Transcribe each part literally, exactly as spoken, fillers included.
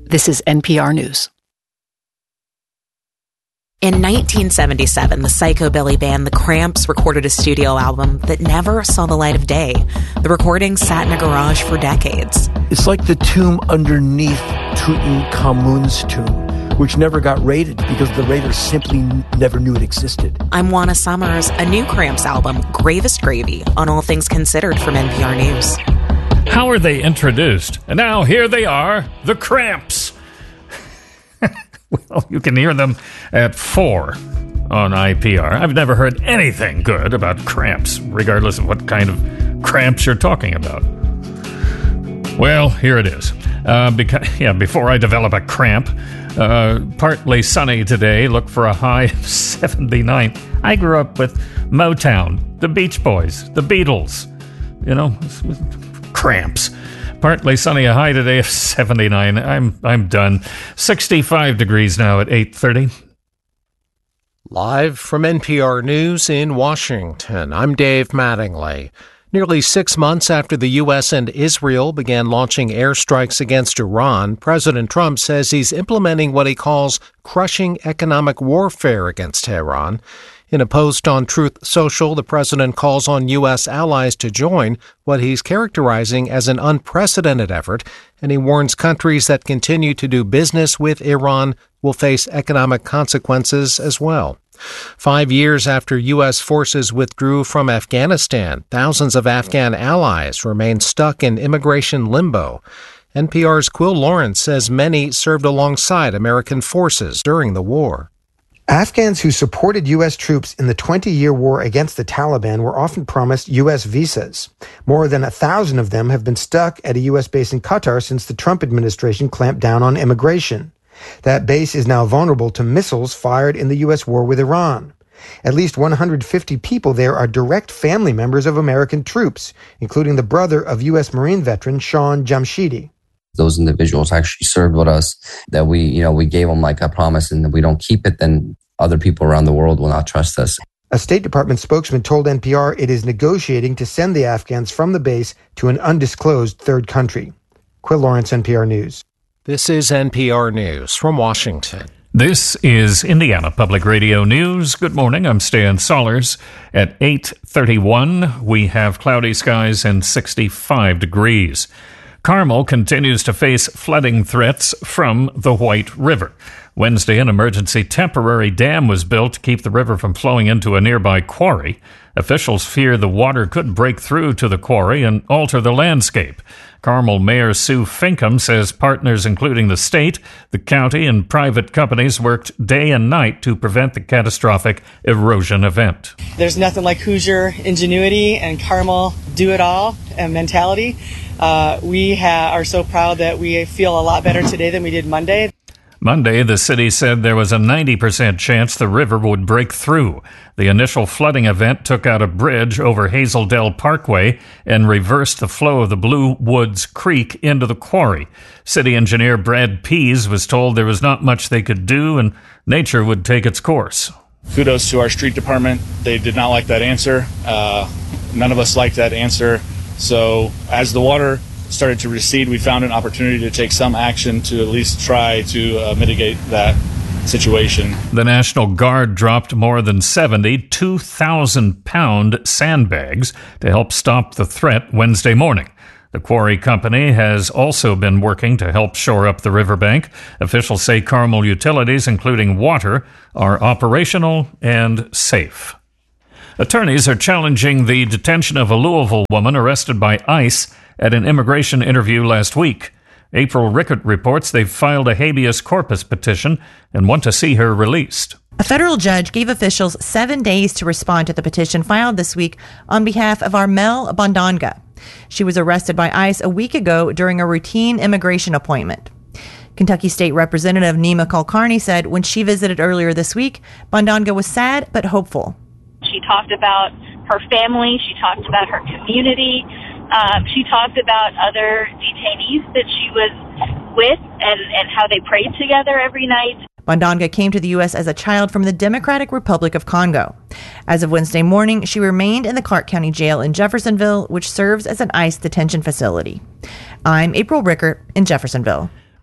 This is N P R News. In nineteen seventy-seven, the psychobilly band The Cramps recorded a studio album that never saw the light of day. The recording sat in a garage for decades. It's like the tomb underneath Tutankhamun's tomb, which never got raided because the raiders simply n- never knew it existed. I'm Juana Summers. A new Cramps album, Gravest Gravy, on All Things Considered from N P R News. How are they introduced? And now here they are, The Cramps. Well, you can hear them at four on I P R. I've never heard anything good about cramps, regardless of what kind of cramps you're talking about. Well, here it is. Uh, because, yeah, before I develop a cramp, uh, partly sunny today. Look for a high of seventy-nine. I grew up with Motown, the Beach Boys, the Beatles. You know, cramps. Partly sunny, a high today of seventy-nine. I'm I'm done. sixty-five degrees now at eight thirty. Live from N P R News in Washington, I'm Dave Mattingly. Nearly six months after the U S and Israel began launching airstrikes against Iran, President Trump says he's implementing what he calls crushing economic warfare against Tehran. In a post on Truth Social, the president calls on U S allies to join what he's characterizing as an unprecedented effort, and he warns countries that continue to do business with Iran will face economic consequences as well. Five years after U S forces withdrew from Afghanistan, thousands of Afghan allies remain stuck in immigration limbo. N P R's Quill Lawrence says many served alongside American forces during the war. Afghans who supported U S troops in the twenty-year war against the Taliban were often promised U S visas. More than a thousand of them have been stuck at a U S base in Qatar since the Trump administration clamped down on immigration. That base is now vulnerable to missiles fired in the U S war with Iran. At least one hundred fifty people there are direct family members of American troops, including the brother of U S Marine veteran Sean Jamshidi. Those individuals actually served with us, that we, you know, we gave them like a promise, and if we don't keep it, then other people around the world will not trust us. A State Department spokesman told N P R it is negotiating to send the Afghans from the base to an undisclosed third country. Quill Lawrence, N P R News. This is N P R News from Washington. This is Indiana Public Radio News. Good morning. I'm Stan Sollers. At eight thirty-one, we have cloudy skies and sixty-five degrees. Carmel continues to face flooding threats from the White River. Wednesday, an emergency temporary dam was built to keep the river from flowing into a nearby quarry. Officials fear the water could break through to the quarry and alter the landscape. Carmel Mayor Sue Finkham says partners including the state, the county, and private companies worked day and night to prevent the catastrophic erosion event. There's nothing like Hoosier ingenuity and Carmel do-it-all and mentality. Uh, we ha- are so proud that we feel a lot better today than we did Monday. Monday, the city said there was a ninety percent chance the river would break through. The initial flooding event took out a bridge over Hazeldale Parkway and reversed the flow of the Blue Woods Creek into the quarry. City engineer Brad Pease was told there was not much they could do and nature would take its course. Kudos to our street department. They did not like that answer. Uh, none of us liked that answer. So as the water started to recede, we found an opportunity to take some action to at least try to uh, mitigate that situation. The National Guard dropped more than seventy two thousand pound sandbags to help stop the threat Wednesday morning. The quarry company has also been working to help shore up the riverbank. Officials say Carmel utilities, including water, are operational and safe. Attorneys are challenging the detention of a Louisville woman arrested by ICE at an immigration interview last week. April Rickert reports they've filed a habeas corpus petition and want to see her released. A federal judge gave officials seven days to respond to the petition filed this week on behalf of Armel Bondanga. She was arrested by ICE a week ago during a routine immigration appointment. Kentucky State Representative Nima Kulkarni said when she visited earlier this week, Bondanga was sad but hopeful. She talked about her family. She talked about her community. Um, she talked about other detainees that she was with and, and how they prayed together every night. Bondanga came to the U S as a child from the Democratic Republic of Congo. As of Wednesday morning, she remained in the Clark County Jail in Jeffersonville, which serves as an ICE detention facility. I'm April Rickert in Jeffersonville.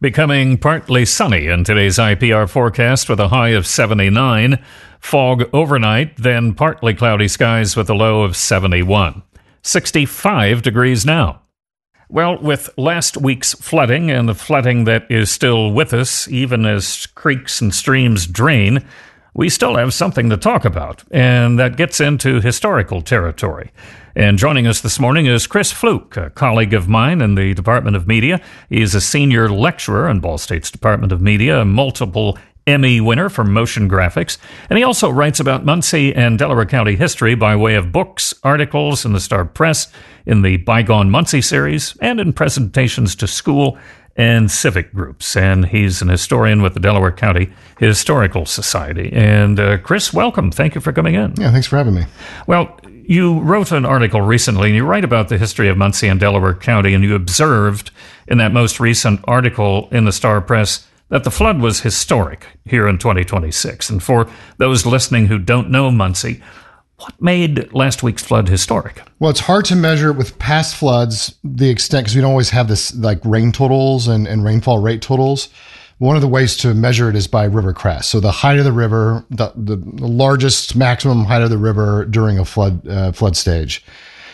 Becoming partly sunny in today's I P R forecast with a high of seventy-nine. Fog overnight, then partly cloudy skies with a low of seventy-one. sixty-five degrees now. Well, with last week's flooding and the flooding that is still with us, even as creeks and streams drain, we still have something to talk about, and that gets into historical territory. And joining us this morning is Chris Fluke, a colleague of mine in the Department of Media. He is a senior lecturer in Ball State's Department of Media, a multiple Emmy winner for motion graphics, and he also writes about Muncie and Delaware County history by way of books, articles in the Star Press, in the Bygone Muncie series, and in presentations to school and civic groups. And he's an historian with the Delaware County Historical Society. And uh, Chris, welcome. Thank you for coming in. Yeah, thanks for having me. Well, you wrote an article recently, and you write about the history of Muncie and Delaware County, and you observed in that most recent article in the Star Press that the flood was historic here in twenty twenty-six. And for those listening who don't know Muncie, what made last week's flood historic? Well, it's hard to measure with past floods the extent, because we don't always have this like rain totals and, and rainfall rate totals. One of the ways to measure it is by river crest. So the height of the river, the, the largest maximum height of the river during a flood uh, flood stage.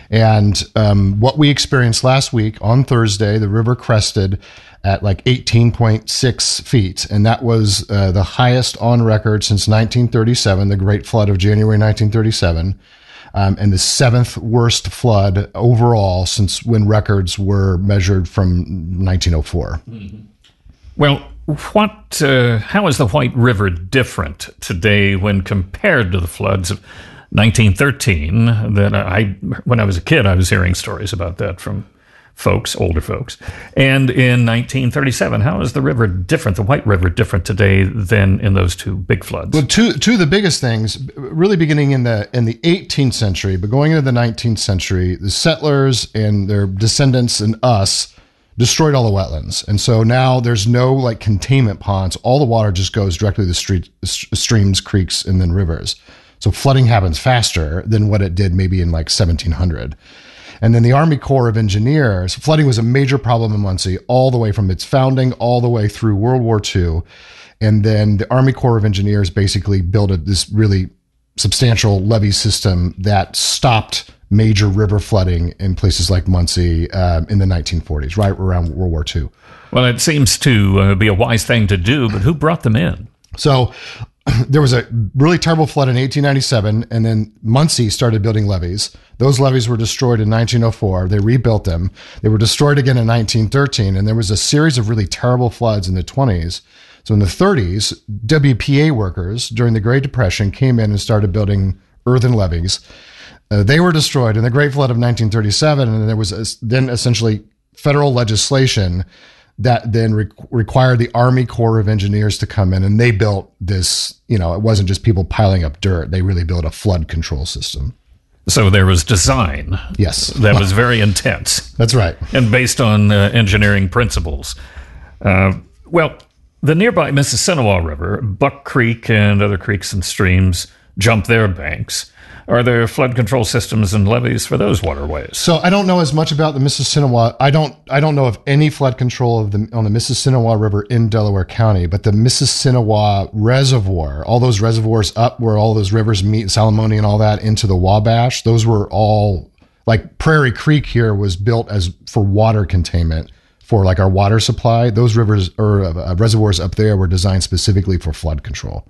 And um, what we experienced last week on Thursday, the river crested at like eighteen point six feet. And that was uh, the highest on record since nineteen thirty-seven, the Great Flood of January nineteen thirty-seven, um, and the seventh worst flood overall since when records were measured from nineteen oh four. Mm-hmm. Well, what? Uh, how is the White River different today when compared to the floods of nineteen thirteen? That I, when I was a kid, I was hearing stories about that from folks, older folks. And in nineteen thirty-seven, how is the river different, the White River different today than in those two big floods? Well, two two of the biggest things, really beginning in the in the eighteenth century, but going into the nineteenth century, the settlers and their descendants and us destroyed all the wetlands. And so now there's no like containment ponds. All the water just goes directly to the street, streams, creeks, and then rivers. So flooding happens faster than what it did maybe in like seventeen hundred. And then the Army Corps of Engineers, flooding was a major problem in Muncie all the way from its founding all the way through World War Two. And then the Army Corps of Engineers basically built a, this really substantial levee system that stopped major river flooding in places like Muncie um, in the nineteen forties, right around World War Two. Well, it seems to uh, be a wise thing to do, but who brought them in? So there was a really terrible flood in eighteen ninety-seven, and then Muncie started building levees. Those levees were destroyed in nineteen oh four. They rebuilt them. They were destroyed again in nineteen thirteen, and there was a series of really terrible floods in the twenties. So in the thirties, W P A workers during the Great Depression came in and started building earthen levees. Uh, they were destroyed in the Great Flood of nineteen thirty-seven, and there was a, then essentially federal legislation that then re- required the Army Corps of Engineers to come in, and they built this, you know, it wasn't just people piling up dirt. They really built a flood control system. So there was design. Yes. That was very intense. That's right. And based on uh, engineering principles. Uh, well, the nearby Mississinewa River, Buck Creek, and other creeks and streams jump their banks. Are there flood control systems and levees for those waterways? So I don't know as much about the Mississinewa. I don't. I don't know of any flood control of the on the Mississinewa River in Delaware County. But the Mississinewa Reservoir, all those reservoirs up where all those rivers meet, Salamone and all that, into the Wabash, those were all like Prairie Creek here was built as for water containment for like our water supply. Those rivers or uh, reservoirs up there were designed specifically for flood control.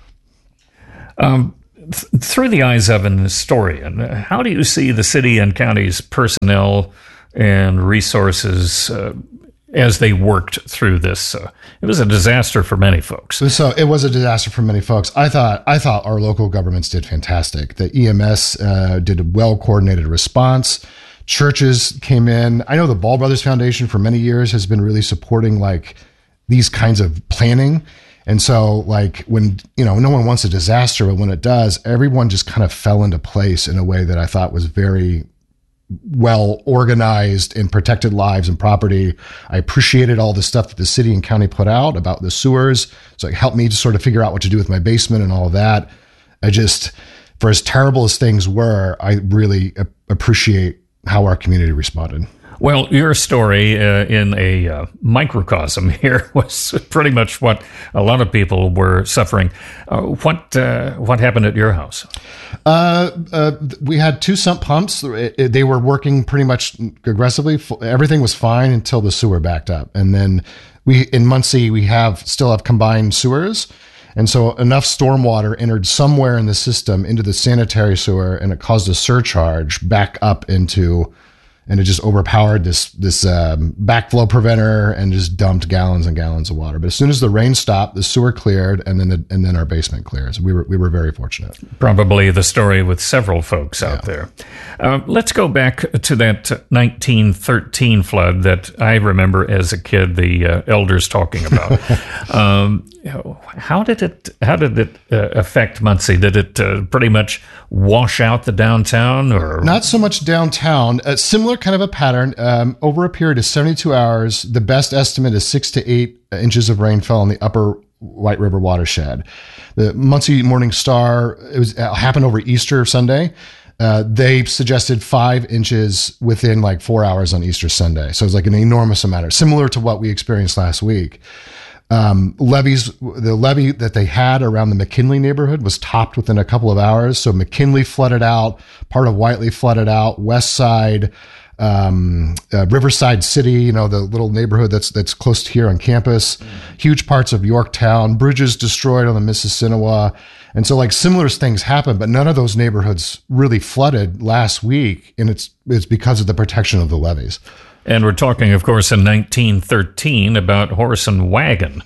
Um. Through the eyes of an historian, how do you see the city and county's personnel and resources uh, as they worked through this? Uh, it was a disaster for many folks. So it was a disaster for many folks. I thought I thought our local governments did fantastic. The E M S uh, did a well-coordinated response. Churches came in. I know the Ball Brothers Foundation for many years has been really supporting like these kinds of planning. And so like when, you know, no one wants a disaster, but when it does, everyone just kind of fell into place in a way that I thought was very well organized and protected lives and property. I appreciated all the stuff that the city and county put out about the sewers. So it helped me to sort of figure out what to do with my basement and all of that. I just, for as terrible as things were, I really appreciate how our community responded. Well, your story uh, in a uh, microcosm here was pretty much what a lot of people were suffering. Uh, what uh, what happened at your house? Uh, uh, we had two sump pumps. It, it, they were working pretty much aggressively. Everything was fine until the sewer backed up. And then we in Muncie, we have still have combined sewers. And so enough stormwater entered somewhere in the system into the sanitary sewer, and it caused a surcharge back up into, and it just overpowered this this um, backflow preventer and just dumped gallons and gallons of water. But as soon as the rain stopped, the sewer cleared, and then the, and then our basement cleared. So we were we were very fortunate. Probably the story with several folks out yeah. there. Uh, let's go back to that nineteen thirteen flood that I remember as a kid. The uh, elders talking about. um, how did it how did it uh, affect Muncie? Did it uh, pretty much wash out the downtown, or not so much downtown? A similar kind of a pattern. Um, over a period of seventy-two hours, the best estimate is six to eight inches of rain fell in the upper White River watershed. The Muncie Morning Star, it was it happened over Easter Sunday. Uh, they suggested five inches within like four hours on Easter Sunday. So it was like an enormous amount, similar to what we experienced last week. Um, levees, the levee that they had around the McKinley neighborhood was topped within a couple of hours. So McKinley flooded out, part of Whiteley flooded out, West Side, um, uh, Riverside City, you know, the little neighborhood that's, that's close to here on campus, mm. huge parts of Yorktown, bridges destroyed on the Mississinawa. And so like similar things happened, but none of those neighborhoods really flooded last week. And it's, it's because of the protection of the levees. And we're talking, of course, in nineteen thirteen about horse and wagon.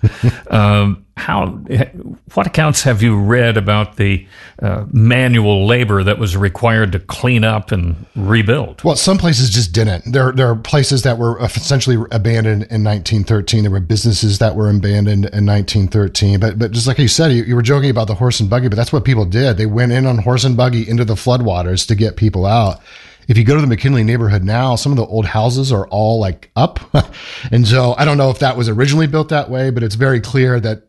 um, how, what accounts have you read about the uh, manual labor that was required to clean up and rebuild? Well, some places just didn't. There, there are places that were essentially abandoned in nineteen thirteen. There were businesses that were abandoned in nineteen thirteen. But, but just like you said, you, you were joking about the horse and buggy, but that's what people did. They went in on horse and buggy into the floodwaters to get people out. If you go to the McKinley neighborhood now, some of the old houses are all like up. And so I don't know if that was originally built that way, but it's very clear that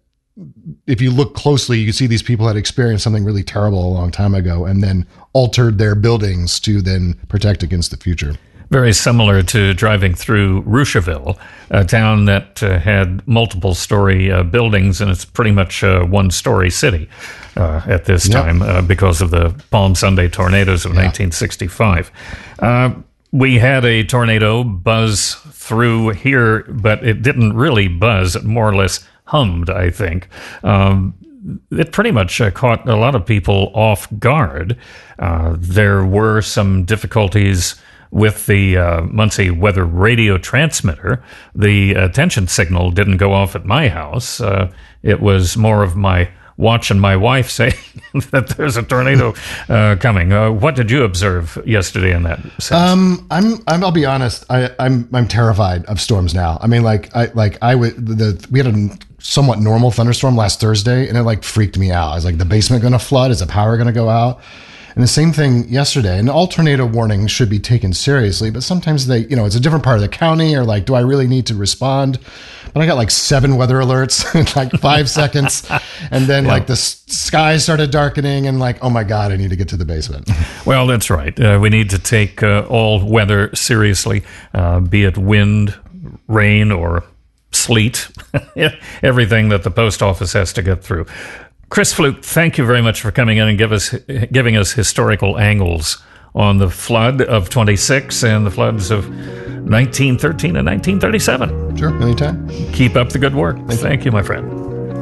if you look closely, you can see these people had experienced something really terrible a long time ago and then altered their buildings to then protect against the future. Very similar to driving through Rushville, a town that uh, had multiple story uh, buildings, and it's pretty much a one story city uh, at this yep. time uh, because of the Palm Sunday tornadoes of yeah. nineteen sixty-five. Uh, we had a tornado buzz through here, but it didn't really buzz. It more or less hummed, I think. Um, it pretty much uh, caught a lot of people off guard. Uh, there were some difficulties with the uh, Muncie weather radio transmitter. The attention signal didn't go off at my house. Uh, it was more of my watching my wife saying that there's a tornado uh, coming. Uh, what did you observe yesterday in that sense? Um, I'm, I'm, I'll be honest. I, I'm, I'm terrified of storms now. I mean, like, I, like I would, the, we had a somewhat normal thunderstorm last Thursday and it like freaked me out. I was like, the basement going to flood? Is the power going to go out? And the same thing yesterday. And all tornado warnings should be taken seriously, but sometimes they, you know, it's a different part of the county, or like, do I really need to respond? But I got like seven weather alerts in like five seconds. And then yeah. like the sky started darkening and like, oh my God, I need to get to the basement. Well, that's right. Uh, we need to take uh, all weather seriously, uh, be it wind, rain, or sleet, everything that the post office has to get through. Chris Fluke, thank you very much for coming in and give us, giving us historical angles on the flood of twenty-six and the floods of nineteen thirteen and nineteen thirty-seven. Sure, anytime. Keep up the good work. Thank, thank you, my friend.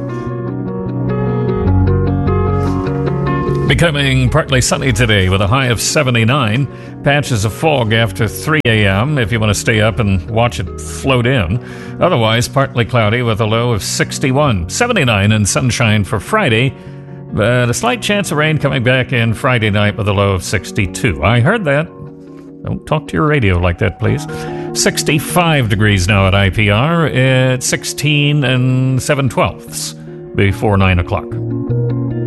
Becoming partly sunny today with a high of seventy-nine. Patches of fog after three a.m. if you want to stay up and watch it float in. Otherwise, partly cloudy with a low of sixty-one. seventy-nine and sunshine for Friday, but a slight chance of rain coming back in Friday night with a low of sixty-two. I heard that. Don't talk to your radio like that, please. sixty-five degrees now at I P R at sixteen and seven twelfths before nine o'clock.